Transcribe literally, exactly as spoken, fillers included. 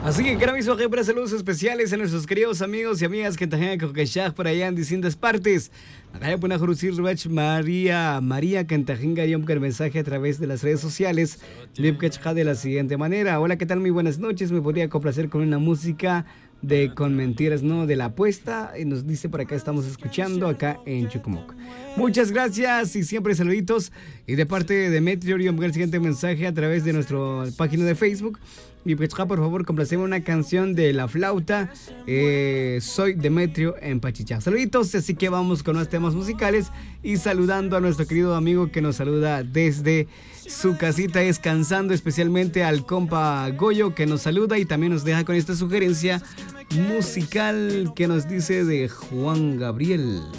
Así que quiero mis para saludos especiales a nuestros queridos amigos y amigas que están por allá en distintas partes. Acá voy a conocer María, María que envió el mensaje a través de las redes sociales de la siguiente manera. Hola, ¿qué tal? Muy buenas noches. Me podría complacer con una música de Con Mentiras, ¿no? De La Apuesta. Y nos dice por acá, estamos escuchando acá en Chucumoc. Muchas gracias y siempre saluditos. Y de parte de Demetrio, yo envié el siguiente mensaje a través de nuestra página de Facebook. Y pues, por favor, complacemos una canción de La Flauta. Eh, soy Demetrio en Pachichá. Saluditos, así que vamos con los temas musicales. Y saludando a nuestro querido amigo que nos saluda desde su casita descansando, especialmente al compa Goyo que nos saluda y también nos deja con esta sugerencia musical que nos dice de Juan Gabriel.